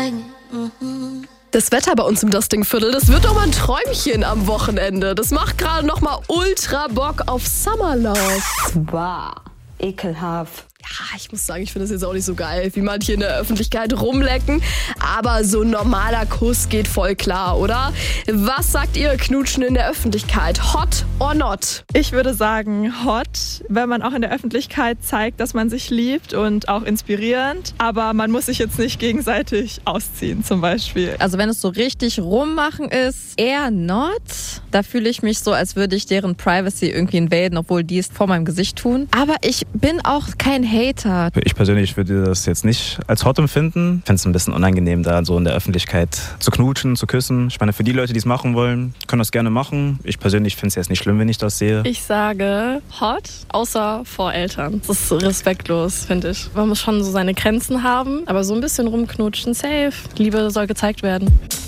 Das Wetter bei uns im Dusting-Viertel, das wird doch mal ein Träumchen am Wochenende. Das macht gerade noch mal ultra Bock auf Summerlove. Wow, ekelhaft. Ja, ich muss sagen, ich finde das jetzt auch nicht so geil, wie manche in der Öffentlichkeit rumlecken. Aber so ein normaler Kuss geht voll klar, oder? Was sagt ihr, Knutschen in der Öffentlichkeit? Hot or not? Ich würde sagen hot, wenn man auch in der Öffentlichkeit zeigt, dass man sich liebt und auch inspirierend. Aber man muss sich jetzt nicht gegenseitig ausziehen zum Beispiel. Also wenn es so richtig rummachen ist, eher not. Da fühle ich mich so, als würde ich deren Privacy irgendwie invaden, obwohl die es vor meinem Gesicht tun. Aber ich bin auch kein Hater. Ich persönlich würde das jetzt nicht als hot empfinden. Ich finde es ein bisschen unangenehm, da so in der Öffentlichkeit zu knutschen, zu küssen. Ich meine, für die Leute, die es machen wollen, können das gerne machen. Ich persönlich finde es jetzt nicht schlimm, wenn ich das sehe. Ich sage hot, außer vor Eltern. Das ist respektlos, finde ich. Man muss schon so seine Grenzen haben, aber so ein bisschen rumknutschen, safe. Liebe soll gezeigt werden.